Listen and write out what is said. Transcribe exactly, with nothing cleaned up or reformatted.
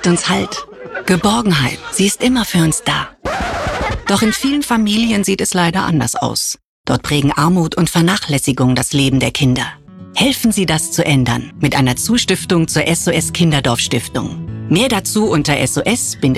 uns Halt. Geborgenheit, sie ist immer für uns da. Doch in vielen Familien sieht es leider anders aus. Dort prägen Armut und Vernachlässigung das Leben der Kinder. Helfen Sie, das zu ändern mit einer Zustiftung zur S O S Kinderdorf Stiftung. Mehr dazu unter S O S